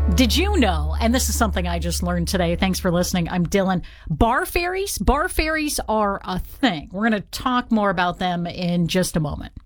Did you know, and this is something I just learned today, thanks for listening, I'm Dylan, bar fairies are a thing. We're going to talk more about them in just a moment.